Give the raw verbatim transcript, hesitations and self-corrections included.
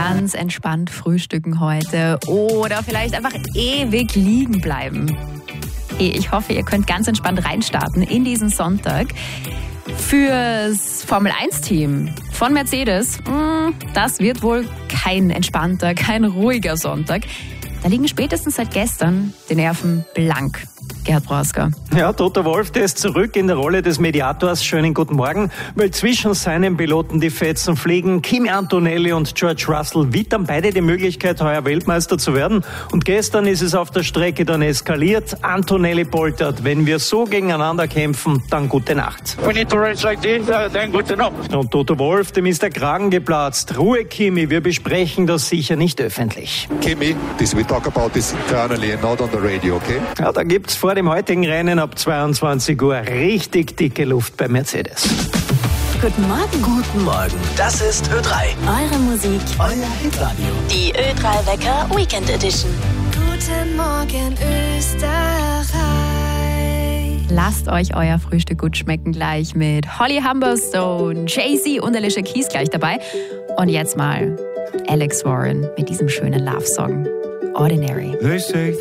ganz entspannt frühstücken heute oder vielleicht einfach ewig liegen bleiben. Ich hoffe, ihr könnt ganz entspannt reinstarten in diesen Sonntag. Fürs Formel eins Team von Mercedes, das wird wohl kein entspannter, kein ruhiger Sonntag. Da liegen spätestens seit gestern die Nerven blank. Gerhard Brausker. Ja, Toto Wolff, der ist zurück in der Rolle des Mediators. Schönen guten Morgen. Weil zwischen seinen Piloten die Fetzen fliegen. Kimi Antonelli und George Russell wittern beide die Möglichkeit, heuer Weltmeister zu werden. Und gestern ist es auf der Strecke dann eskaliert. Antonelli poltert. Wenn wir so gegeneinander kämpfen, dann gute Nacht. We need to race like this, uh, then good enough. Und Toto Wolff, dem ist der Kragen geplatzt. Ruhe, Kimi, wir besprechen das sicher nicht öffentlich. Kimi, this we talk about this internally and not on the radio, okay? Ja, da gibt's vor dem heutigen Rennen ab zweiundzwanzig Uhr richtig dicke Luft bei Mercedes. Guten Morgen. Guten Morgen. Das ist Ö drei. Eure Musik. Euer Hitradio. Die Ö drei Wecker Weekend Edition. Guten Morgen, Österreich. Lasst euch euer Frühstück gut schmecken gleich mit Holly Humberstone, Jay-Z und Alicia Keys gleich dabei. Und jetzt mal Alex Warren mit diesem schönen Love-Song Ordinary. They say